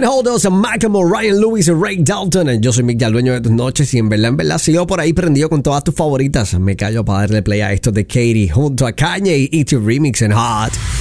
Can't Hold Us, Macklemore, Ryan Lewis y Ray Dalton. Yo soy Mick, ya el dueño de tus noches, y en verdad sigo por ahí prendido con todas tus favoritas. Me callo para darle play a esto de Katy junto a Kanye y tu remix en Hot.